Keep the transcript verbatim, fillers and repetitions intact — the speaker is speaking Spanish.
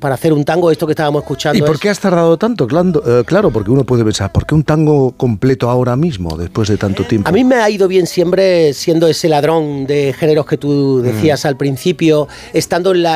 para hacer un tango, esto que estábamos escuchando. ¿Y por es... qué has tardado tanto? Claro, eh, claro, porque uno puede pensar, ¿por qué un tango completo ahora mismo, después de tanto tiempo? A mí me ha ido bien siempre siendo ese ladrón de géneros que tú decías mm. al principio, estando en la